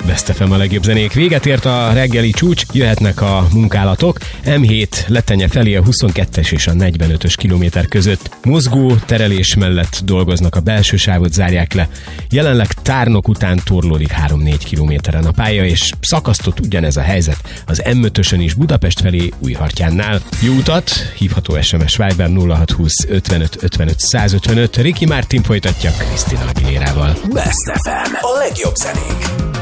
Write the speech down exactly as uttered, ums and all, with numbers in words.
Best ef em a legjobb zenék. Véget ért a reggeli csúcs, jöhetnek a munkálatok. em hét Letenye felé a huszonkettes és a negyvenötös kilométer között mozgó terelés mellett dolgoznak, a belső sávot zárják le. Jelenleg Tárnok után torlódik három-négy kilométeren a pálya, és szakasztott ugyanez a helyzet az em ötösön is Budapest felé Újhartyánnál. Jó utat, hívható es em es Viber nulla hat húsz ötvenöt ötvenöt százötvenöt. Ricky Martin folytatja Christina Aguilérával. Best ef em, a legjobb zenék.